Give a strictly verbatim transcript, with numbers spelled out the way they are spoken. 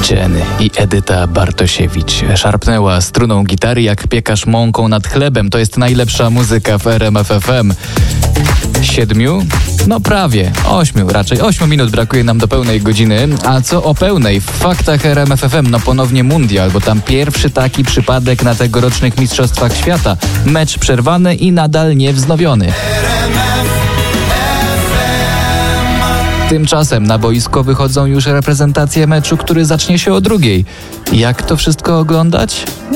Jenny i Edyta Bartosiewicz. Szarpnęła struną gitary jak piekarz mąką nad chlebem. To jest najlepsza muzyka w R M F F M. Siedmiu? No prawie. Ośmiu raczej. Ośmiu minut brakuje nam do pełnej godziny. A co o pełnej? W faktach R M F F M no ponownie mundial, bo tam pierwszy taki przypadek na tegorocznych Mistrzostwach Świata. Mecz przerwany i nadal niewznowiony. Tymczasem na boisko wychodzą już reprezentacje meczu, który zacznie się o drugiej. Jak to wszystko oglądać?